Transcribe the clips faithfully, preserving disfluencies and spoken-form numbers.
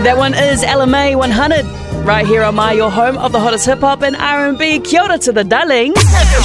That one is L M A one hundred, right here on My, your home of the hottest hip-hop and R and B. Kia ora to the darlings.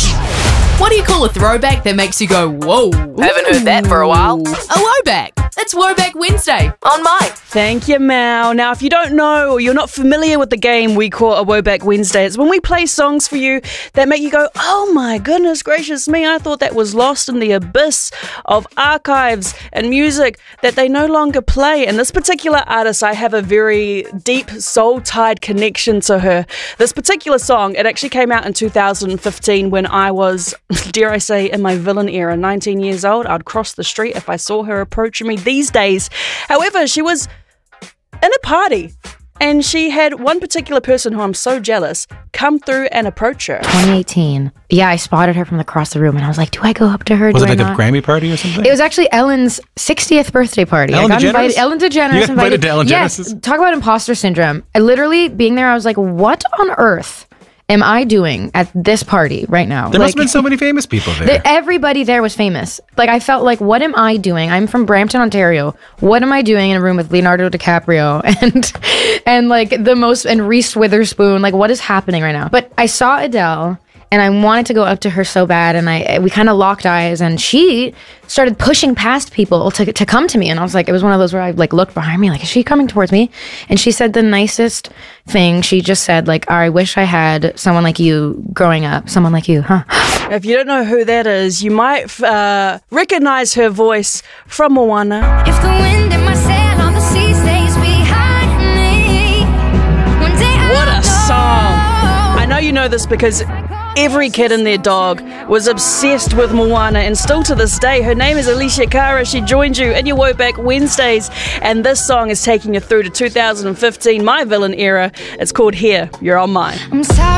What do you call a throwback that makes you go, whoa? Haven't heard that for a while. A lowback. It's Woback Wednesday on My. Thank you, Mal. Now, if you don't know or you're not familiar with the game we call a Woback Wednesday, it's when we play songs for you that make you go, oh my goodness gracious me, I thought that was lost in the abyss of archives and music that they no longer play. And this particular artist, I have a very deep, soul-tied connection to her. This particular song, it actually came out in two thousand fifteen when I was, dare I say, in my villain era, nineteen years old. I'd cross the street if I saw her approaching me these days. However, she was in a party and she had one particular person who I'm so jealous come through and approach her. twenty eighteen. Yeah, I spotted her from across the room and I was like, do I go up to her? Was do it like I a not? Grammy party or something? It was actually Ellen's sixtieth birthday party. Ellen I got DeGeneres? invited. Ellen DeGeneres You got invited to Ellen Yes, DeGeneres? talk about imposter syndrome. I literally, being there, I was like, what on earth am I doing at this party right now? There like, must have been so many famous people there. the- everybody there was famous. Like, I felt like, what am I doing? I'm from Brampton, Ontario. What am I doing in a room with Leonardo DiCaprio and and like the most and Reese Witherspoon? Like, what is happening right now? But I saw Adele and I wanted to go up to her so bad, and I we kind of locked eyes, and she started pushing past people to to come to me, and I was like, it was one of those where I like looked behind me, like, is she coming towards me? And she said the nicest thing. She just said, like, I wish I had someone like you growing up, someone like you, huh? If you don't know who that is, you might uh, recognize her voice from Moana. If the wind in my sail on the sea stays behind me, one day What I'll a go. song! I know you know this because every kid and their dog was obsessed with Moana, and still to this day. Her name is Alicia Cara. She joined you in your Woback Wednesdays, and this song is taking you through to two thousand fifteen, my villain era. It's called Here, You're on Mine. I'm sorry.